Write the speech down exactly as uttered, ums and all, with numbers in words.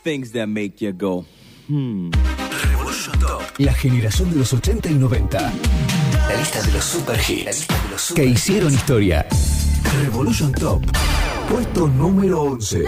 things that make you go, hmm. Revolution Top. La generación de los ochenta y noventa. La lista de los super hits. La lista de los super que hicieron historia. Revolution Top. Puesto número once.